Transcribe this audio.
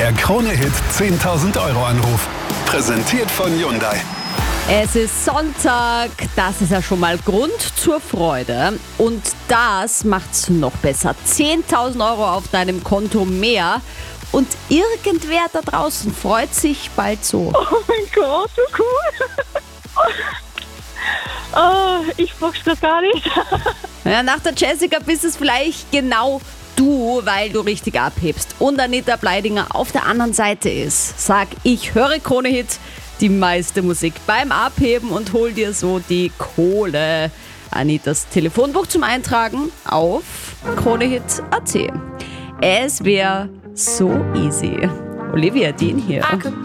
Der Krone-Hit 10.000 Euro Anruf. Präsentiert von Hyundai. Es ist Sonntag, das ist ja schon mal Grund zur Freude. Und das macht's noch besser. 10.000 Euro auf deinem Konto mehr. Und irgendwer da draußen freut sich bald so. Oh mein Gott, so cool. Ich bock's das gar nicht. Ja, nach der Jessica bist es vielleicht genau du, weil du richtig abhebst. Und Anita Bleidinger auf der anderen Seite ist. Sag, ich höre Krone-Hit, die meiste Musik beim Abheben und hol dir so die Kohle. Anitas Telefonbuch zum Eintragen auf kronehit.at. Es wäre so easy. Olivia Dean hier.